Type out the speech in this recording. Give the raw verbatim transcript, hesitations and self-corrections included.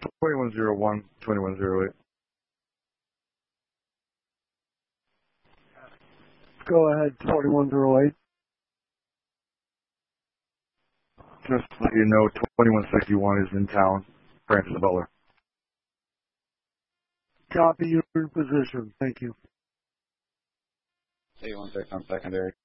twenty-one oh one, twenty-one oh eight. Go ahead, twenty-one oh eight. Just to let you know, twenty-one sixty-one is in town. Francis Butler. Copy your position. Thank you. eight one six on secondary.